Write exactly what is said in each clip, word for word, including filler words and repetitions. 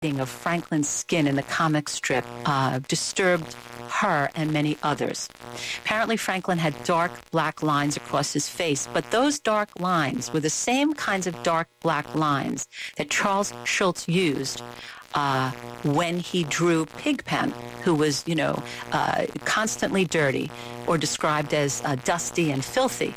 of Franklin's skin in the comic strip uh, disturbed her and many others. Apparently, Franklin had dark black lines across his face, but those dark lines were the same kinds of dark black lines that Charles Schulz used uh, when he drew Pigpen, who was, you know, uh, constantly dirty or described as uh, dusty and filthy.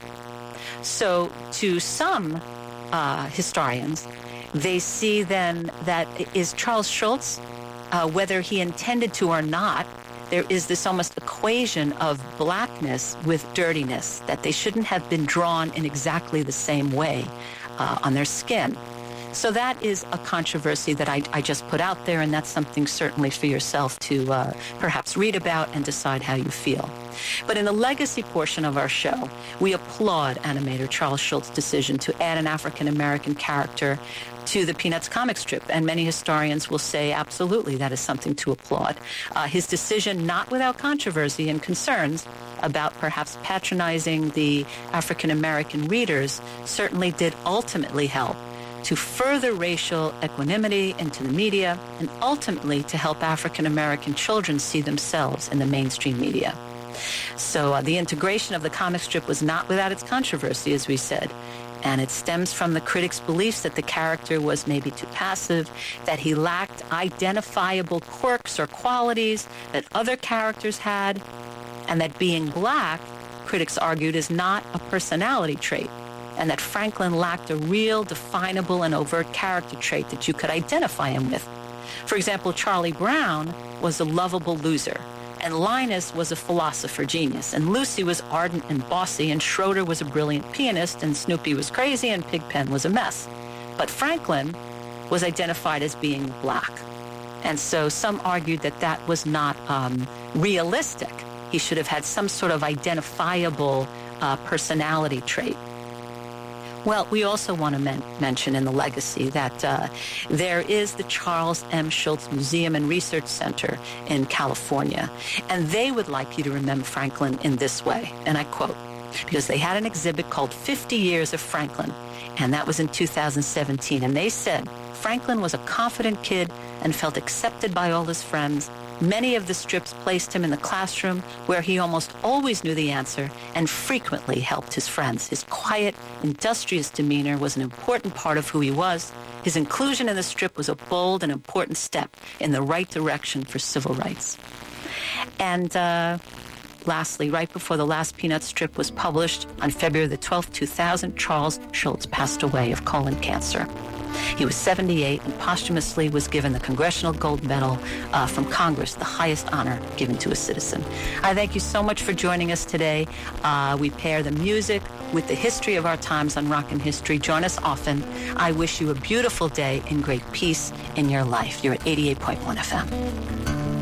So to some uh, historians, they see then that is Charles Schulz, uh, whether he intended to or not, there is this almost equation of blackness with dirtiness, that they shouldn't have been drawn in exactly the same way uh, on their skin. So that is a controversy that I, I just put out there, and that's something certainly for yourself to uh, perhaps read about and decide how you feel. But in the legacy portion of our show, we applaud animator Charles Schulz's decision to add an African-American character to the Peanuts comic strip, and many historians will say absolutely that is something to applaud. Uh, his decision, not without controversy and concerns about perhaps patronizing the African-American readers, certainly did ultimately help to further racial equanimity into the media and ultimately to help African-American children see themselves in the mainstream media. So uh, the integration of the comic strip was not without its controversy, as we said. And it stems from the critics' beliefs that the character was maybe too passive, that he lacked identifiable quirks or qualities that other characters had, and that being black, critics argued, is not a personality trait, and that Franklin lacked a real, definable, and overt character trait that you could identify him with. For example, Charlie Brown was a lovable loser, and Linus was a philosopher genius, and Lucy was ardent and bossy, and Schroeder was a brilliant pianist, and Snoopy was crazy, and Pigpen was a mess. But Franklin was identified as being black. And so some argued that that was not um, realistic. He should have had some sort of identifiable uh, personality trait. Well, we also want to men- mention in the legacy that uh, there is the Charles M. Schulz Museum and Research Center in California, and they would like you to remember Franklin in this way, and I quote, because they had an exhibit called fifty years of Franklin, and that was in two thousand seventeen, and they said Franklin was a confident kid and felt accepted by all his friends. Many of the strips placed him in the classroom where he almost always knew the answer and frequently helped his friends. His quiet, industrious demeanor was an important part of who he was. His inclusion in the strip was a bold and important step in the right direction for civil rights. And uh, lastly, right before the last Peanuts strip was published on February the twelfth, two thousand, Charles Schulz passed away of colon cancer. He was seventy-eight and posthumously was given the Congressional Gold Medal uh, from Congress, the highest honor given to a citizen. I thank you so much for joining us today. Uh, we pair the music with the history of our times on Rockin' History. Join us often. I wish you a beautiful day and great peace in your life. You're at eighty-eight point one F M.